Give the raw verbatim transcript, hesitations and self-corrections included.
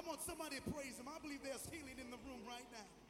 want somebody to praise him. I believe there's healing in the room right now.